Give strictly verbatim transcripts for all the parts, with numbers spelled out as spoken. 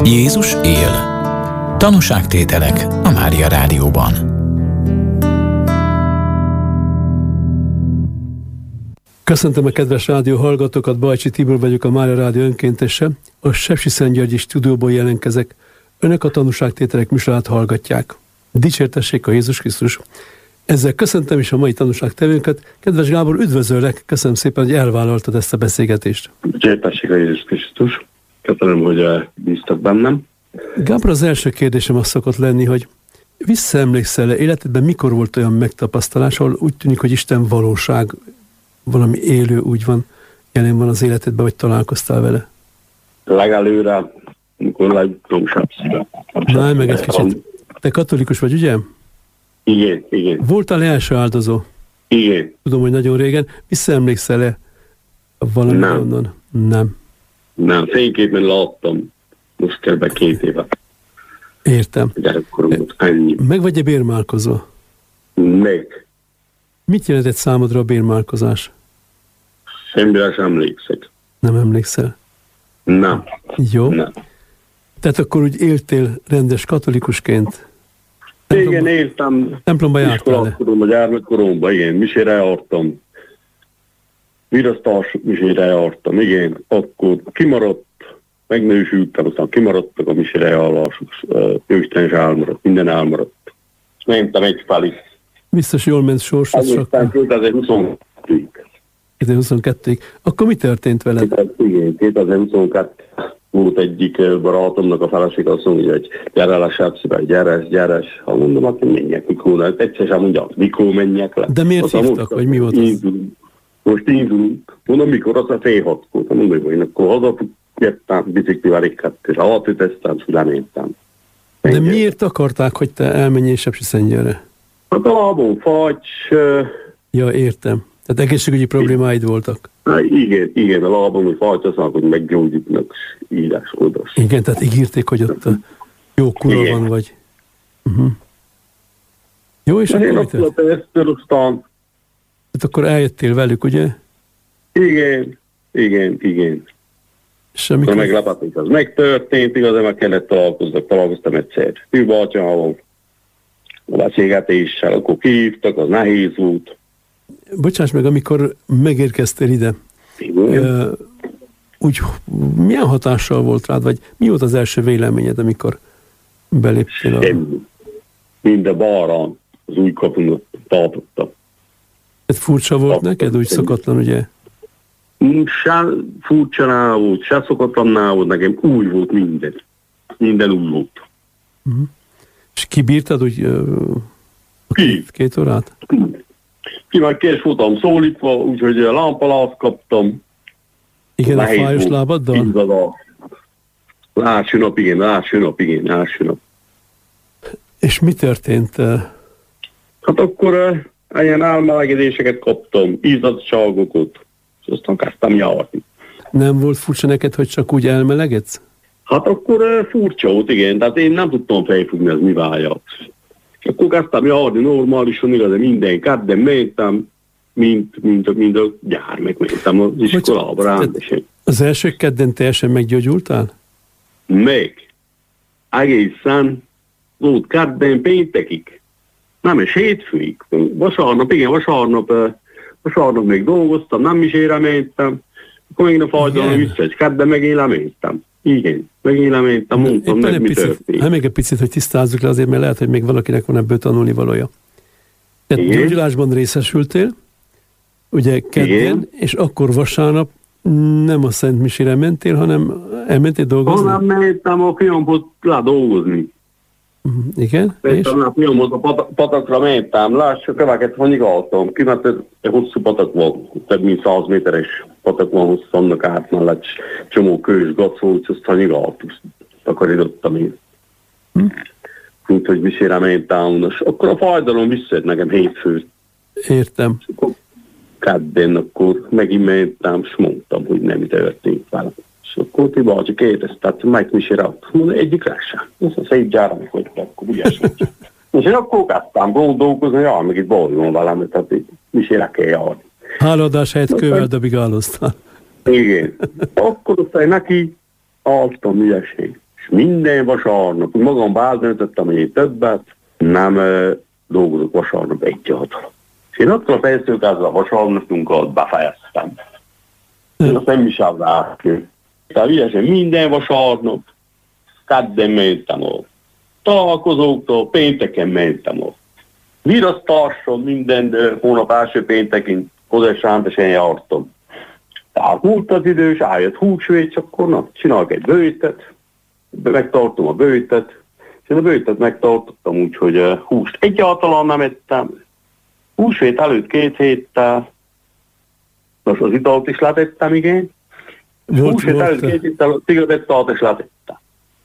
Jézus él. Tanúságtételek a Mária Rádióban. Köszöntöm a kedves rádió hallgatókat, Bajcsi Tibor vagyok, a Mária Rádió önkéntese. A Sepsiszentgyörgyi stúdióból jelentkezek. Önök a Tanúságtételek műsorát hallgatják. Dicsértessék a Jézus Krisztus. Ezzel köszöntöm is a mai tanúságtevőnket. Kedves Gábor, üdvözöllek, köszönöm szépen, hogy elvállaltad ezt a beszélgetést. Dicsértessék a Jézus Krisztus. Köszönöm, hogy bíztak bennem. Gábor, az első kérdésem az szokott lenni, hogy visszaemlékszel-e életedben, mikor volt olyan megtapasztalás, ahol úgy tűnik, hogy Isten valóság, valami élő úgy van, jelen van az életedben, vagy találkoztál vele? Legelőre, amikor legutóbb Sepsibe. Na, meg egy kicsit. Te katolikus vagy, ugye? Igen, igen. Voltál első áldozó? Igen. Tudom, hogy nagyon régen. Visszaemlékszel-e valami Nem. onnan? Nem. Nem, fényképen láttam. Most kb. két éve. Értem. Gyerekkoromban ennyi. Meg vagy-e bérmálkozó? Meg. Mit jelentett számodra a bérmálkozás? Semmire sem emlékszek. Nem emlékszel? Nem. Jó. Nem. Tehát akkor úgy éltél rendes katolikusként? Igen, éltem. Templomba jártál le? Iskolakoromban, gyermekkoromban, igen. Misére jártam. Virasztás misére jártam, igen. Akkor kimaradt, megnősültem, aztán kimaradtak a misére járások. Jóisten is elmaradt, minden elmaradt. És mentem egyfelé. Biztos jól ment sorsod. Aztán kétezer-huszonkettőig. kétezer-huszonkettőig. Akkor mi történt veled? Igen, kétezer-huszonkettő volt egyik barátomnak a feleség, azt mondja, hogy gyere le Sepsibe, gyere, gyere. Ha mondom, akkor menjek, mikor, egyszer sem mondja, mikor menjek le. De miért hívtak, vagy mi volt az? Indulunk. Most indulunk. Mondom, mikor, az a fél hatkor. Mondom, hogy akkor hazajöttem, biciklivel ikkettő, és alapüteztem, lementem. De miért akarták, hogy te elmenjél Sepsiszentgyörre? Hát a lábon fagy. Ja, értem. Tehát egészségügyi problémáid voltak. Na, igen, igen, a lábon, hogy fagy, aztán, hogy meggyógyítnak írás oldals. Igen, tehát ígérték, hogy ott a jó kura igen. van, vagy... Uh-huh. Jó, és Na, akkor én mit történt? akkor ezt aztán... Hát akkor eljöttél velük, ugye? Igen, igen, igen. És amikor... A meglepetés az megtörtént, igazán meg kellett találkoznak, találkoztam egyszer. Fűbátyával, a beszélgetéssel, akkor kihívtak, az nehéz volt. Bocsáss meg, amikor megérkeztél ide, uh, úgy milyen hatással volt rád, vagy mi volt az első véleményed, amikor beléptél a... Semmi. Minden balra az új kapun tartottam. Ez furcsa volt neked, úgy szokatlan, ugye? Se furcsa volt, se szokatlan volt, nekem új volt minden. Minden új volt. Uh-huh. És kibírtad úgy uh, két, két órát? Ki meg kés voltam szólítva, úgyhogy lámpalázt kaptam. Igen, a fájos lábaddal? Első nap, igen, első nap, igen, első nap. És mi történt? Hát akkor uh, ilyen elmelegedéseket kaptam, izzadságokat, és aztán kezdtem járni. Nem volt furcsa neked, hogy csak úgy elmelegedsz? Hát akkor uh, furcsa volt, igen, tehát én nem tudtam felfogni, ez mi válja. És akkor kezdtem járni normálisan, igazán minden kedden mentem, mint, mint, mint a gyermek, mentem az iskolába rendesen. Az első kedden teljesen meggyógyultál? Meg. Egészen volt kedden péntekig. Nem, és hétfőig. Vasárnap, igen, vasárnap, vasárnap még dolgoztam, nem is érementem. Akkor még a fájdalom vissza, és kedden meg élementem. Igen, meg élementem, mondtam meg, mi történt. Hát még egy picit, hogy tisztázzuk le azért, mert lehet, hogy még valakinek van ebből tanulni valója. Tehát gyógyulásban részesültél, ugye kedden, igen. És akkor vasárnap nem a Szent Misére mentél, hanem elmentél dolgozni? Ha nem mentem a fiamhoz le dolgozni. Uh-huh. Igen, Mentem és? A fiamhoz a patak, patakra mentem, lássa, köveket van igazoltam. Ki, mert egy hosszú patak van, több mint száz méteres patak van hosszú, annak át mellett csomó kős gacócs, aztán igazoltam, takaridottam én. Hm? Úgyhogy Misére mentem, és akkor a fájdalom visszajött nekem hétfőt. Értem. Kedden akkor megint mentem, és mondtam, hogy nem történt vele. És akkor ti bácsi kérdezte, tehát meg Misére, mondom, egyikre sem. Ez a szép gyára, hogy akkor ügyes vagy. És én akkor kezdtem gondolkozni, hogy meg itt boldogom velem, tehát Misére kell járni. Háladás helyett kővel dobigáloztál. Igen. Akkor aztán neki álltam ügyeség. És minden vasárnap, magam bázöntöttem, hogy én többet nem e, dolgozok vasárnap egyáltalán. És én attól a fejszőkázal a vasárnapunkat befejeztem. Én azt nem is állásni. Tehát ügyesen minden vasárnap, kedden mentem ott. Találkozóktól, pénteken mentem ott. Virasztárson minden hónap első péntekén közössántesen jártam. Tehát múlt az idő, és eljött húsvét, és akkor na, csinálok egy bőjtet, megtartom a bőjtet, és én a bőjtet megtartottam úgy, hogy uh, húst egyáltalán nem ettem. Húsvét előtt két héttel, most az italt is letettem, igen. Húsvét előtt két héttel a cigarettát is letettem.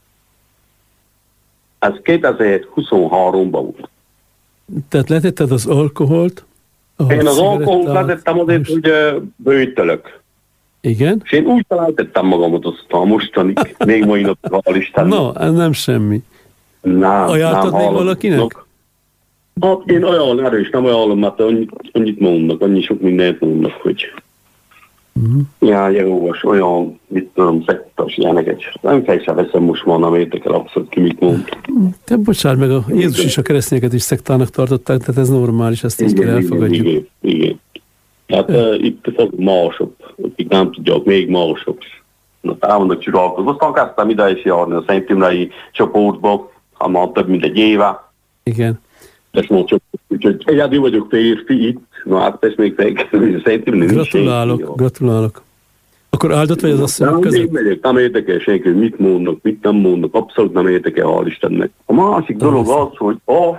Ez kétezer-huszonháromban volt. Tehát letetted az alkoholt? Én az alkoholt letettem azért, hogy uh, bőjtölök. Igen? És én úgy találtettem magamat aztán mostanig, még mai napig, hál' Istennek. No, ez nem semmi. Nem, ajánltad még valakinek? Hát én ajánlom, erős nem ajánlom, mert annyit, annyit mondnak, annyi sok mindent mondnak, hogy uh-huh. ja, Jehovas, olyan, mit tudom, szektas ilyeneket. Nem kell sem veszem most már, nem értek el abszolút ki, mit mond. Te bocsánat meg, a Jézus is a keresztényeket is szektának tartották, tehát ez normális, ezt így kell elfogadjuk. Igen, igen. Hát uh, itt mások, akik nem tudják, még mások. Na, elmondok csodálkozni. Aztán kezdtem ide is járni a Szent Imrei csoportba, ha már több mint egy éve. Igen. És már csak, úgyhogy egyedül vagyok férfi itt, na hát ezt még felkerülni a Szent Imrei. Gratulálok, gratulálok. Akkor áldott vagy az asszonyok között? Nem megyek, nem érdekel senki, hogy mit mondnak, mit nem mondnak, abszolút nem érdekel, hál' Istennek. A másik de dolog az, hogy a,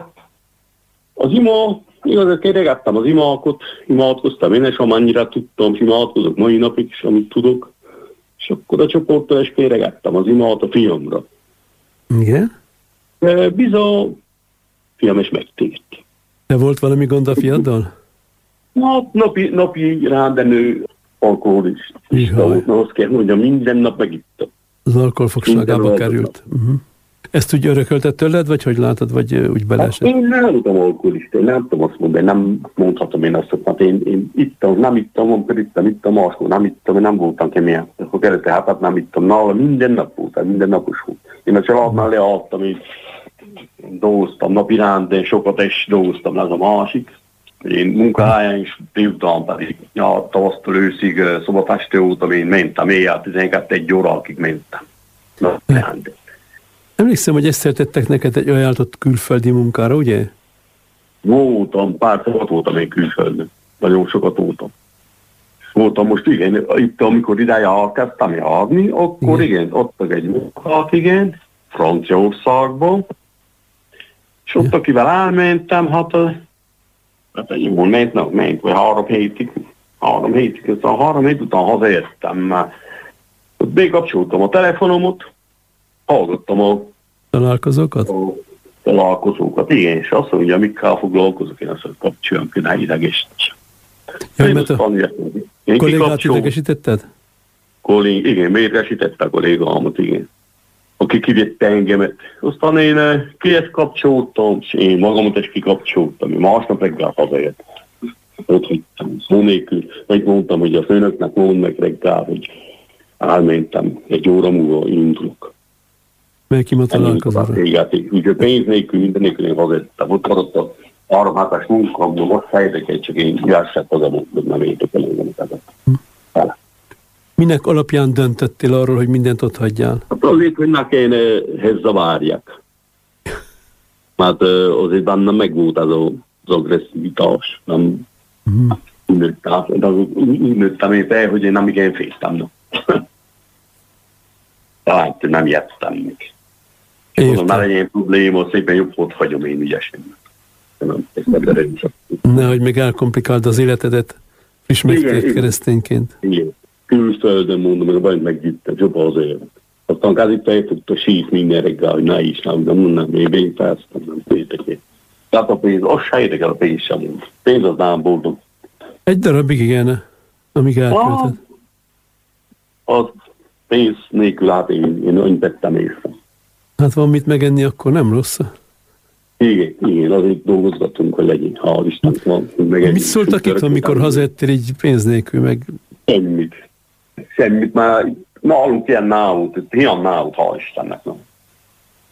az ima, igaz, keregettem az imákot, imádkoztam én, és amennyire tudtam, és imádkozok mai napig is, amit tudok, és akkor a csoporttól is keregettem az imát a fiamra. Igen? De bizony, fiam is megtért. De volt valami gond a fiaddal? Hát napi, napi rádenő alkoholista volt, na azt kell mondjam, minden nap megittam. Az alkoholfogságába került. Uh-huh. Ezt úgy örököltett tőled, vagy hogy látod, vagy úgy beleesett? Hát én nem voltam alkoholista, én nem tudom azt mondani, nem mondhatom én azt, hogy én, én ittam, nem ittam, amikor ittam, ittam, máskor nem ittam, én nem voltam keményen. Akkor kerete hát nem ittam, nála minden nap volt, minden napos volt. Én a családnál leadtam, én dolgoztam napi rándén, sokat is dolgoztam, ez a másik. Én munkahelyen is, délután pedig ja, tavasztól őszig szobatestő voltam, én mentem, éjjel tizenkettő egy órakig mentem. Napi rándén. Emlékszem, hogy ezt tettek neked egy ajánlatot külföldi munkára, ugye? Voltam, pár sokat voltam én külföldön. Nagyon sokat voltam. Voltam most, igen, itt amikor ideje elkezdtem járni, akkor igen, igen adtak egy munkát, igen, Franciaországban, és ott, ja. akivel elmentem, hát, hát jól ment, nem, ment, vagy három hétig, három hétig, aztán három hét után hazaértem, mert ott bekapcsoltam a telefonomot, hallgattam a találkozókat? A találkozókat, igen, és azt mondja, amikkel foglalkozok, én azt mondja, kapcsoljam ki, ne idegesítsem. Jaj, mert a kollégát idegesítetted? Kollég, igen, mérgesítette a kollégámat, igen. Aki kivette engemet. Aztán én kihez kapcsoltam, és én magamat is kikapcsoltam, én másnap reggel hazaért. Ott hagytam, szó nélkül, megmondtam, hogy a főnöknek mondd meg reggel, hogy elmentem, egy óra múlva indulok. Melyik ima találkozóra? Úgyhogy pénz nélkül, minden nélkül én hazajöttem. Ott maradt a három hátás munkamból, most helyeket, csak én jársak hazamondom, nem értek el engemet. Hm. Minek alapján döntöttél arról, hogy mindent ott hagyjál? Hát azért, hogy ne kéne hezzavarjak. Mert azért bennem megvolt az az agresszivitás. Nem hm. úgy nőttem én fel, hogy én nem igen féltem. Tehát nem jettem még. Mondom, már egy ilyen probléma, szépen jobb volt hagyom én ügyesen. Nehogy még elkomplikáld az életedet friss megtért keresztényként. Igen. Külföldön mondom, hogy a bajt meggyűjtem, jobb az élet. Aztán kázik felfogta sírt minden reggel, hogy ne is, nem, nem, nem, én én felsztem, nem péntekén. Tehát a pénz, az se érdekel a pénz sem mond. Pénz az nem boldog. Egy darabig igen, amíg elkölted. Az pénz nélkül át én, én annyit tettem észre. Hát van mit megenni, akkor nem rossz. Igen, igen, azért dolgozgatunk, hogy legyen, hál' Istennek van. Mit szóltak itt, amikor hazajöttél így pénz nélkül, meg... Semmit. Semmit, már nálunk ilyen nálunk, ilyen nálunk, hál' Istennek. Nem.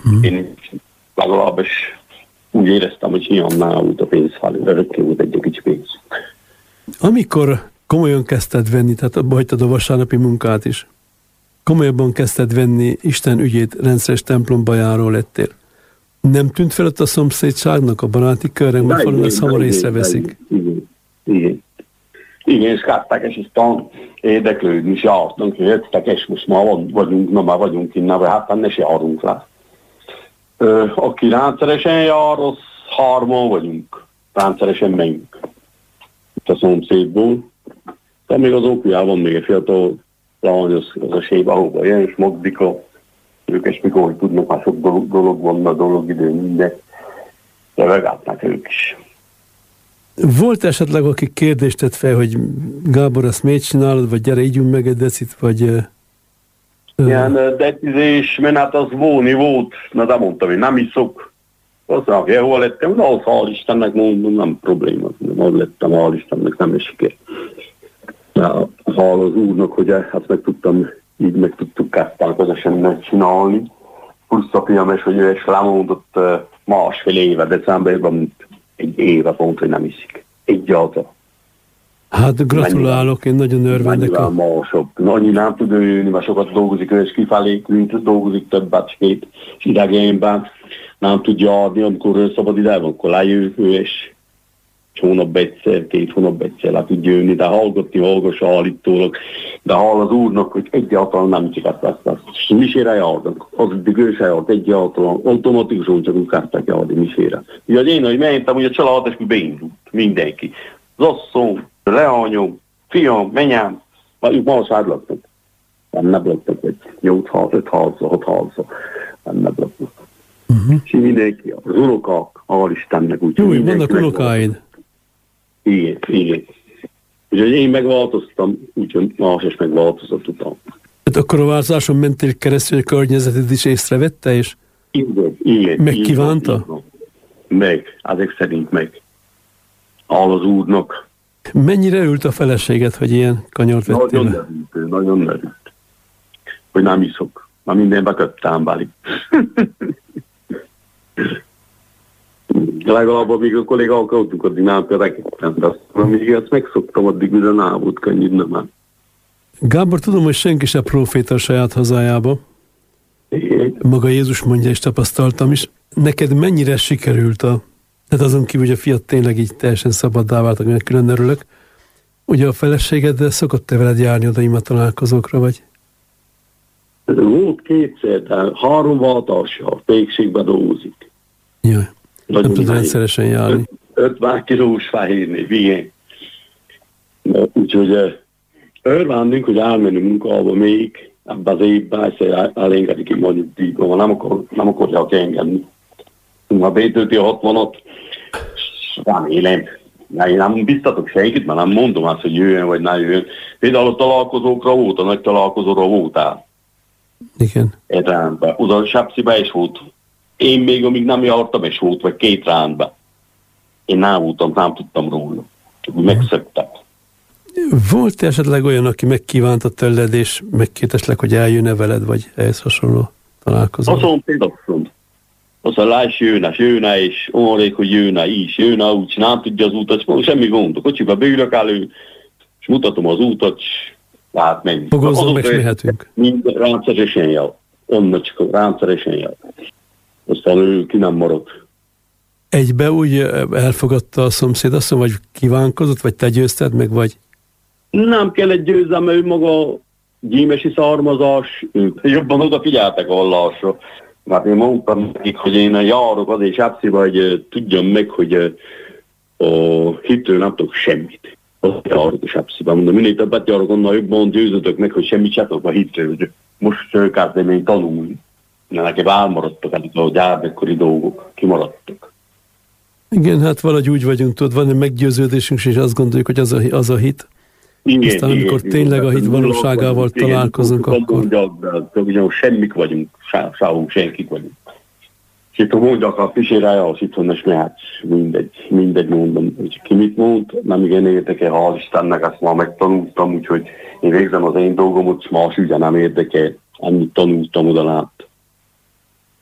Hmm. Én legalábbis úgy éreztem, hogy ilyen nálult a pénz felé, örökké volt egy kicsi pénz. Amikor komolyan kezdted venni, tehát abba hagytad a vasárnapi munkát is, komolyabban kezdted venni Isten ügyét, rendszeres templomba járó lettél. Nem tűnt fel ott a szomszédságnak, a baráti körnek, mert falun ezt hamar észreveszik? Igen, igen. Igen, és kezdtek, és aztán érdeklődni is jártunk, hogy jöttek, és most már vagyunk, na már vagyunk innen, vagy hát ne se járunk le. Ö, aki rendszeresen jár, az hárman vagyunk. Rendszeresen megyünk. Itt a szomszédból. De még az okjában van még egy fiatal lány, az, az a séba, ahova jön, és Magdika. Ők is mikor, hogy tudnak, már sok dolog, dolog van, a dolog idő, minden. De megállták ők is. Volt esetleg, aki kérdést tett fel, hogy Gábor, ezt miért csinálod, vagy gyere, ígyunk meg egy decit, vagy... Uh, Ilyen decizés, mert hát az volni volt, na de mondtam, hogy nem iszok. Azt mondja, hol lettem, de az hál' Istennek mondom, nem probléma. Az lettem, hál' Istennek nem is siker. Hál' az úrnak, hogy hát meg tudtam, így meg tudtuk kezdtálkozásan csinálni. Plusz a fiames, hogy ő is lemondott másfél éve, decemberben egy éve pont, hogy nem iszik. Egyáltalán. Hát gratulálok, én nagyon örvendek. A... másabb. Annyi nem tud ő jönni, mert sokat dolgozik, ő is kifelé, mint dolgozik többet, két idegénben. Nem tudja adni, amikor ő szabad ide van, akkor lejön ő is. Hónap egyszer, két hónap egyszer le tud jönni, de hallgatni, hallgassa állítólag. De hall az úrnak, hogy egyáltalán nem csikált ezt, ezt. Misére járnak. Az eddig ő se járt egyáltalán. Automatikusan csak úgy kezdtek járni misére. Ugye én, hogy mentem, hogy a család, és beindult mindenki. Az asszony, leányom, fiam, menyám, ők ma az átlatnak. Nem laktak, egy nyolc, öt házza, hat házza. Nem laknak. Uh-huh. És mindenki, az unokák, hál' Istennek. Úgy, jó, vannak unokáid. Igen, igen. Úgyhogy én megváltoztam, úgyhogy más is megváltozott utána. Hát akkor a változáson mentél keresztül, hogy a környezeted is észrevette, és igen, igen, megkívánta? Igen, igen. Meg, ezek szerint meg. Áll az úrnak. Mennyire ült a feleséget, hogy ilyen kanyart vettél? Nagyon nevült, nagyon nevült. Hogy nem iszok. Már mindenbe köptám beli. Legalább amíg a kollégák auttuk, addig nem kerekedtem, de azt amíg ezt megszoktam, addig minden nem volt könnyű, nem. Gábor, tudom, hogy senki se proféta a saját hazájába. Igen. Maga Jézus mondja, és tapasztaltam is. Neked mennyire sikerült a... Tehát azon kívül, hogy a fiat tényleg így teljesen szabaddá váltak, mert külön örülök. Ugye a feleséged szokott-e veled járni oda ima találkozókra, vagy? Volt kétszer, de három váltása, a pékségben dolgozik. Jaj. Nagyon nem tud rendszeresen járni. ötven kilós fehérnév, igen. Úgyhogy örvendünk, hogy elmenünk munkába még ebben az évben, egyszer elengedik ki mondjuk díjban, nem, akar, nem akarják engedni. Ha betölti a hatvanat, remélem. Én nem biztatok senkit, mert nem mondom azt, hogy jöjjön vagy ne jöjjön. Például a találkozókra volt, a nagy találkozóra voltál. Igen. Egy rándban. Oda Sepsibe is volt. Én még amíg nem jártam, és volt, vagy két rándban. Én nem voltam, nem tudtam róla. Csak úgy megszöktek. Volt esetleg olyan, aki megkívánta tőled, és megkérdezlek, hogy eljön-e veled, vagy ehhez hasonló találkozó? Azt mondom, például azt mondom. Azt mondom, láss, jönne, jönne, és olyan hogy jönne is, jönne úgy, nem tudja az útat, mondom, semmi gond. A kocsiba beülök elő, és mutatom az útat, és lát menni. Fogozzon, meg mehetünk. Minden rendszeresen jel. Onnan csak rendszeresen jel. Aztán ő ki nem maradt. Egybe úgy elfogadta a szomszéd, azt mondja, vagy kívánkozott, vagy te győzted meg, vagy? Nem kellett győzzem, mert ő maga gyímesi származás, jobban odafigyeltek a vallásra. Mert én mondtam nekik, hogy én járok azért Sepsibe, hogy tudjam meg, hogy a hitről nem tudok semmit. Azt járok a Sepsibe. Mondom, minél többet járok, onnan jobban győzötök meg, hogy semmit sem tudok a hitről. Most kezdem én tanulni. Nekem elmaradtak ezek a gyermekkori dolgok, kimaradtak. Igen, hát valahogy úgy vagyunk, tudod, van egy meggyőződésünk, és azt gondoljuk, hogy az a, az a hit. Igen, aztán igen, amikor igen, tényleg a hit valóságával igen, találkozunk, igen, akkor... Mondjak, semmik vagyunk, sávunk, senkik vagyunk. És itt mondjak a pisére, az itthon is mehet, mindegy, mindegy mondom, hogy ki mit mond, nem igen érdekel, hál' Istennek, ezt már megtanultam, úgyhogy én végzem az én dolgomot, más ügye nem érdekel, annyit tanultam oda át.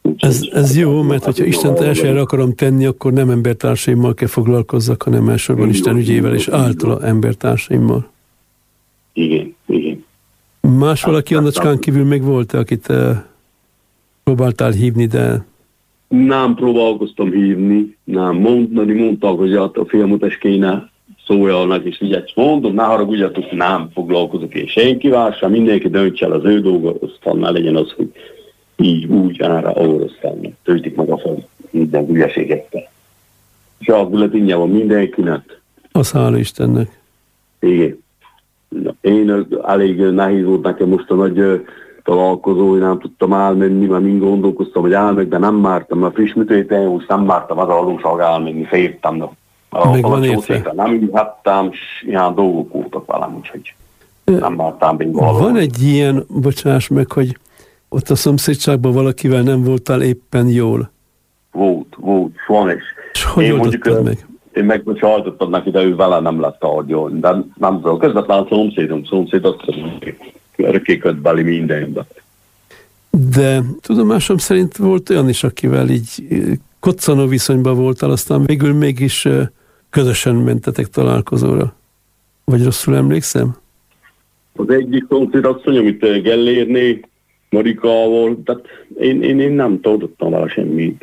Ez, ez jó, mert hogyha Istent elsőre akarom tenni, akkor nem embertársaimmal kell foglalkozzak, hanem elsősorban Isten ügyével és általa embertársaimmal. Igen, igen. Más valaki Annacskán kívül még volt, akit uh, próbáltál hívni, de... Nem próbálkoztam hívni, nem mondani, mondtak, hogy a filmutas kéne szóljanak, és ugye mondom, ne haragudjatok, nem foglalkozok én senkivel, sem mindenki döntse el az ő dolga, aztán ne legyen az, hogy így, úgy, ára, ahol aztán töltik meg a fel minden hülyeségekkel. És akkor ingyen van mindenkinek. Az hála Istennek. Igen. Én elég nehéz volt nekem most a nagy találkozó, hogy nem tudtam elmenni, mert mind gondolkoztam, hogy elmegy, de nem mártam, mert friss műtőjéten most nem mártam az adóság elmenni, féltem. Meg van érte. Nem ügyhettem, és ilyen dolgok voltak velem, úgyhogy nem mártam még valahol. Van egy ilyen, bocsáss meg, hogy ott a szomszédságban valakivel nem voltál éppen jól? Volt, volt, van is. És hogy oldottad meg? Én meg sajtottam neki, de ő vele nem lett tárgyalni. De nem tudom, közvetlen szomszédom, szomszéd azt örökkéköt beli mindenbe. De tudomásom szerint volt olyan is, akivel így koccanó viszonyban voltál, aztán végül mégis közösen mentetek találkozóra. Vagy rosszul emlékszem? Az egyik szomszéd asszony, amit Gellérné, Marikával, tehát én, én, én nem tudottam vele semmit.